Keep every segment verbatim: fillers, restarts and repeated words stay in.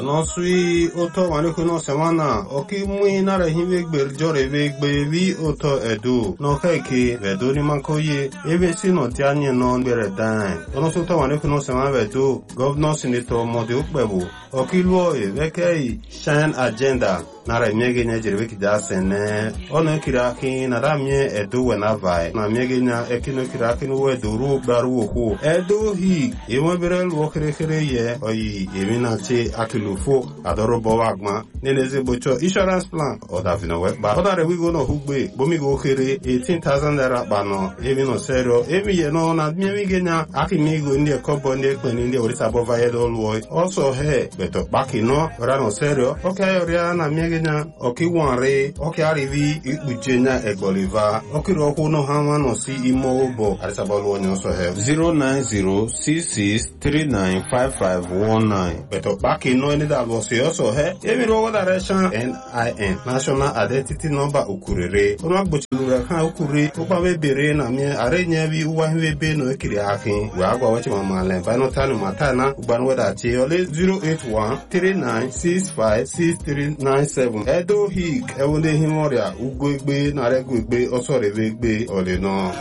No sui oto wane kuno semana oki mui nara hive gberjore ve gbevi oto edu no keke vedo ni mankoye eve sino tianye no bere dan ono soto wane kuno semana vedo governor senator mode ukbebu oki luo e vekei shine agenda nara miege nya jirwe kida sene ono kiraki nara mie edu wena vai na miege nya ekino kiraki no edu ru baru oku edu hi ewe bere luo kere kere ye oyi emina che akilu fo adoro bowagma neneze bocho insurance plan oda vino we ba oda re we go no hugbe bomi go kere eighteen thousand naira bano evi no serio evi ye no na mi mi genya aki mi go ndi kobo ndi pe ndi orisa bova ye do lo also he beto baki no ora no serio okay ora na mi genya oki wanre oki arivi ikbujenya egboliva oki ro ko no hanwa no si imo obo arisa bolo onyo so he zero nine zero six six three nine five five one nine beto baki no ni da lo se also he emi ro direction N I N national identity number ukurere ono agbochilura kan ukure o pa be bere na mi are nya bi uwa hwe be no ekiri akin wa agwa wachi mama le ba no tanu matana ugban weda che ole zero eight one three nine six five six three nine seven edo hik ewonde himoria ugwegbe na regwegbe oso revegbe ole no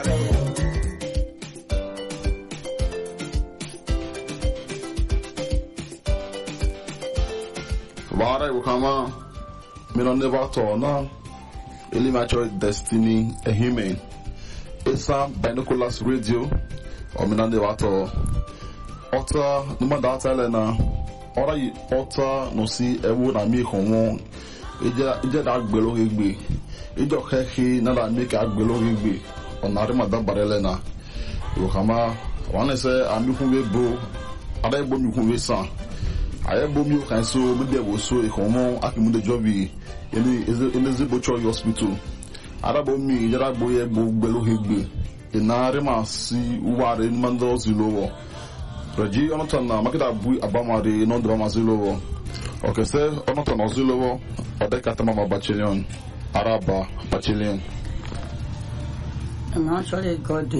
Wara ukama mino never tona ili macho destiny a human esa binoculars radio o mina never to ota numa data lena ora yi ota no si ewu na mi konwo ija ija da gbelo gbe ijo keke na da mi ka gbelo gbe onare ma da barelena ukama wana se ami kunwe bo ada egbo mi kunwe san ayebo mi kan so mi de wo so ikomo akimu de jobi ele ele zibocho hospital arabo mi yara boye bo gbelo hegbe inare ma si uware mando zilowo reji onoton na makida bu abamare no drama zilowo okay se onoton no zilowo ode katama ma bachelion araba bachelion I'm actually God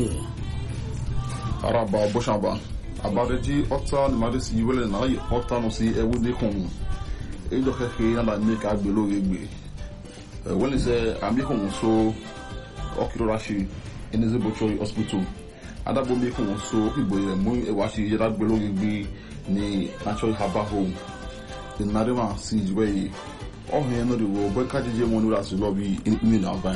araba boshamba abareji ota ni madisi yiwele na yi ota no si ewude kon ejo keke na da make agbelo egbe when is ami kon so okiro rashi in the bocho hospital adabo mi kon so ibo ire mu e wa shi yera agbelo egbe ni natural haba home in narima si jiwe o he no de wo bo ka jeje mo nura si lobby in mi na ban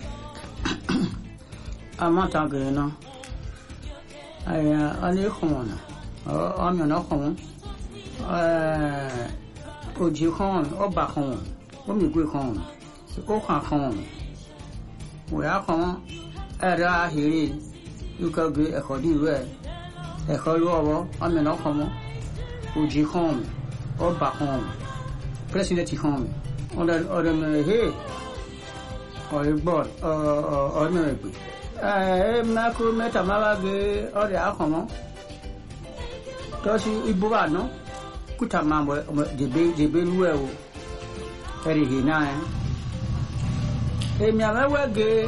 amata ge no aya ani khona o ami na khona eh oji khon o ba khon o mi gwe khon o khan khon o ya khon era hiri yuka ge e khodi we e kholo o ami na khon oji khon o ba khon president khon on the on the he o igbo o o no egbe eh mako meta mawage ore akomo tosi ibuwa no kuta mambo debe debe luwe o eri hina eh mi amawage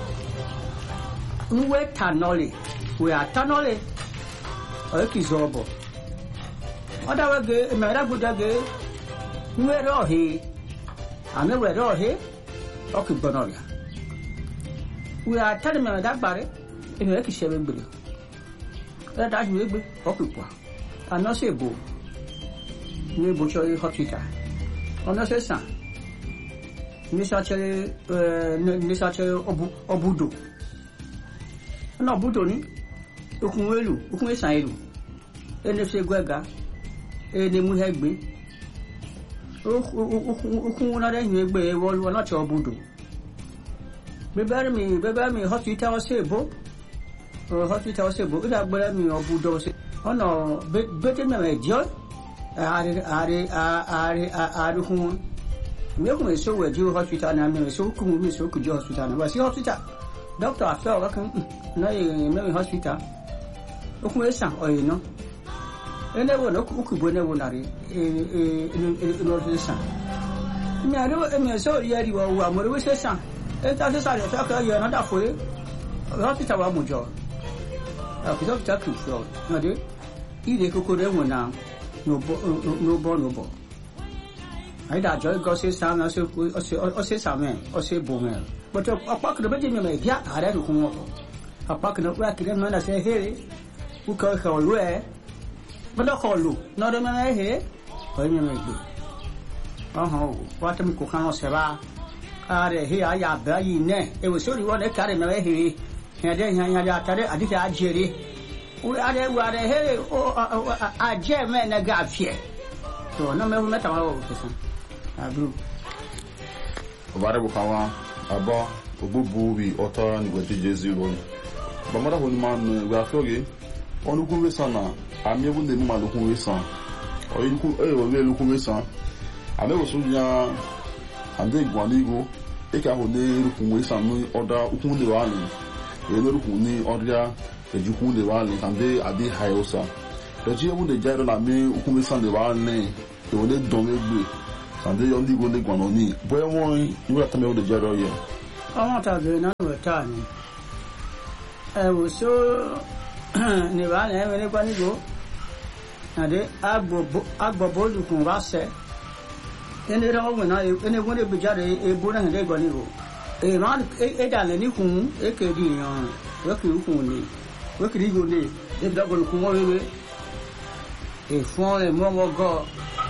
nwe tanole we atanole o kizobo oda wage me ra budage nwe rohi ame we rohi o kigbonoria we are telling me that bare inu e ki se gbere e da ju egbe o pipo ana se bo ni bo cho hospital ona se san ni sa chere ni sa chere obu obudo na obudo ni okun elu okun esan elu ene se gwega ene mu hegbe okun na re yin egbe wo wo na che obudo bebere mi bebere mi hospital sebo o hospital sebo ida gbere mi obudo se ona bete me mejo are are are are hun me ko so we ju hospital na me so ku mi so ku ju hospital na wa si hospital doctor after wa kan na e me hospital o ku e san o yi no ene wo no ku ku bo ne wo na re e e e no se san mi are wo me so yari wo wa mo re se san e ta se sare ta ka yo na da fo e hospital wa mo jo a ko ta ku so na de ide kokore won na no bo no bo no bo ai da joy go se sa na se o se o se sa men o se bo men but apa ke be me me dia are ru kun o apa ke no wa ke no na se he u ka ka lu e ba do ko lu no de me he o me me du ah ho wa te mi ko kan o se ba are he aya ba yi ne e wo so ri wo ne ka re me he he de nya nya ya ta de adi ta ajere u are u are he o a je me na ga fie so no me me ta wa o ke so abru Vare bukawa aba obubu bi ota ni gwete Jesu lo. Ba mara honi man gba foge onu kun we sana ami ebu de ma lo kun we san. O yin ku e o we lo kun we san. Ame wo sunya ande gwanigo e ka ho ne ru kun we san no oda ukun de wa ni. E lo ru kun ni oda e ju kun de wa ni ande ade hayosa. Do ji ebu de jairo na me ukun we san de wa ni e o le don me gbe. Ande yo ndi go le gwan oni boy won you ata me o de jero ye awon ta ge na no ta ni e wo so ni ba na me le kwa ni go ade agbo agbo bolu kun ba se ene ro mo na ene wo de bi jare e bo na de go ni go e ma e da le ni kun e ke di yan wo ki kun ni wo ki go ni e da go kun mo we e fon e mo mo go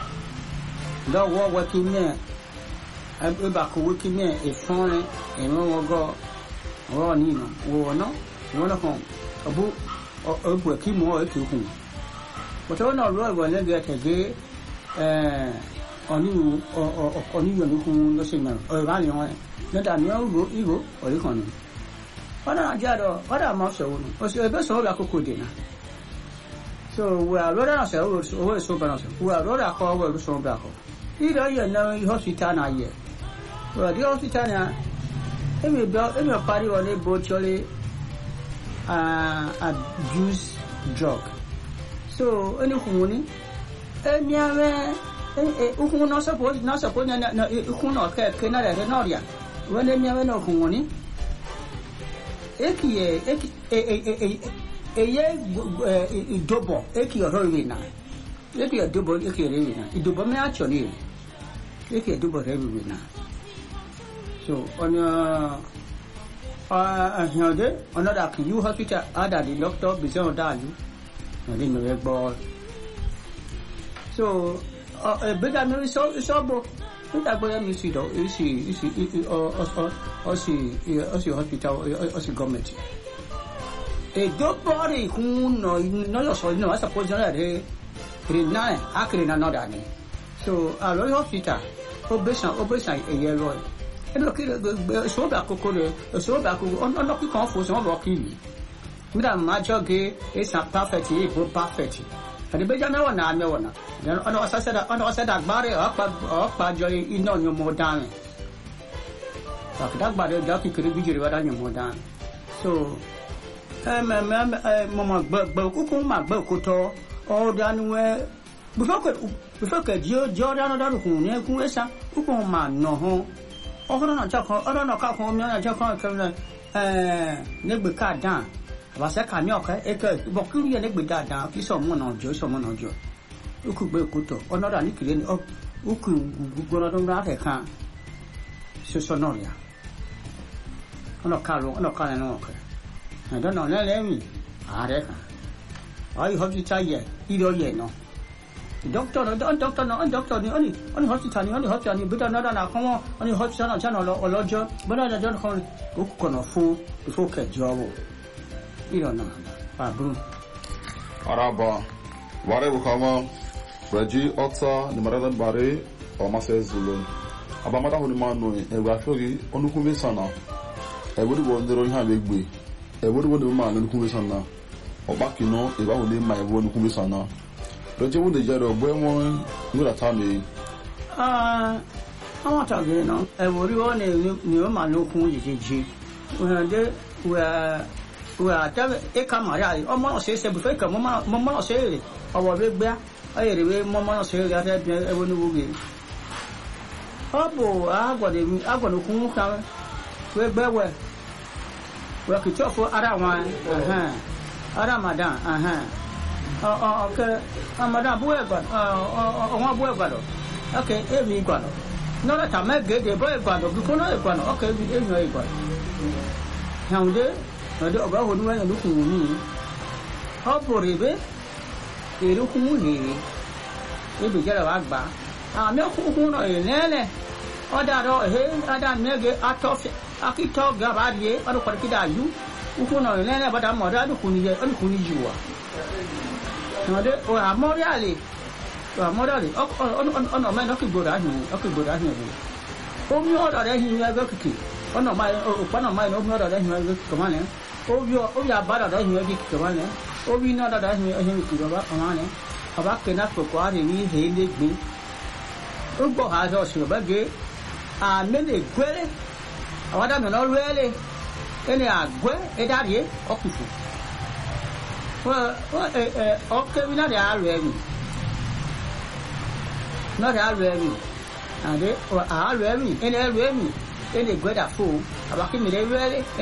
da wo wa ki me e ba ko wi ki me e fon e mo wo go wo ni no wo no wo no kon abu o bu ki mo e ki kun but o no ro go le ge te ge eh oni o oni yo ni kun lo se na o ba ni won na da mi o go igo o ri kon ni ona ja do ona ma so wo o se be so ba ko ko de na so we are ro na se o so so ba na se we are ro da ko we so ba ko iro ye na hospital na ye well the hospital na e me do e me pari wole bo chole ah abuse drug so any kumuni e mi ave e u kuno no suppose no suppose na na u kuno ke ke na re no ria wele mi ave no kumuni e ki e e e e ye dobo e ki oro ri na e ki dobo e ki ri na i dobo me acho ni eke do bo rebi na so on uh uh hode another ki you hospital ada the doctor be say oda you no dey no gbo so uh beta me so so bo beta gbo mi si do e si si o o o si o si hospital o si government e do body kun no no yo so no suppose na re re na akre na no da ni so a lo hospital operation operation e ye lo e lo ki so ba kokore so ba ko on on ki kan fo so ba ki ni mi da ma joge e sa perfect e bo perfect ade be ja me wona me wona then on o sa sa da on o sa da gbare o pa o pa jo ino nyo mo dan ta da gbare da ki kiri bi jiri wa da nyo mo dan so eh me me mo ma gbe ku ku ma gbe ko to o da ni we before que before que Dio Jordan da ku ne ku esa ku ko ma no ho o ko na ja ko o na ka ko mi na ja ko ka na eh ne gbe ka dan ba se ka mi o ka e ke bo ku ye ne gbe da dan ki so mo na jo so mo na jo ku gbe ku to o na da ni kire ni o ku gu na do na te kan so so no ya ono ka lo ono ka na no ka na do no le le mi a re ka ai ho ji cha ye i do ye no doctor no doctor no doctor ni oni oni hospital ni oni hospital ni bita na na kan oni hospital na channel lo olojo bana da don kan o ko na fu before ke jowo iro na pa bru araba ware bukawa raji ota ni marada bare o mase zulu aba mata honi manu e gba fogi onukun be sana e bodu bo ndero ha begbe e bodu bo de ma onukun be sana o ba kino e ba ho le ma e bo onukun be sana Don't you want the jar of one with a tummy? Ah, I want to get on. I would want a new man no cool. When they were were a camera, or more say, before come, Mamma say, our big bear. I anyway, Mamma say that I wouldn't be. Oh, I got him, I got a cool come. Where bear were. Well, could talk for other one. Uh huh. Other madam, uh huh. Oh, okay. Ah, madam, boy, but uh, oh, oh, boy, but okay e mi gwa no no na ta me ge de boy gwa no bi ko no e gwa no okay bi e mi e gwa han de no de oba ho nu wa no ku ni ho bori be e ru ku ni e bi jara wa gba a me ku ku no e nene o da do he ada me ge atof akito ga ba die o ko ki da yu ku no e nene ba da mo da ku ni je o ku ni juwa no de o amoriale wa modali o o o no mai no ki boda hin o ki boda hin o mi o da hin ya ga kiki o no mai o pa no mai no mi o da hin ya ga ko mane o bi o ya ba da hin ya ga ko mane o bi no da hin ya hin ki ba ko mane aba ke na ko kwa ni he le gbe o gbo ha so so ba ge a me le gwere awada me no rele ene agwe e da rie o kufu o o e o ke bi na ya re mi not already and they or already in already in the good at fool about him really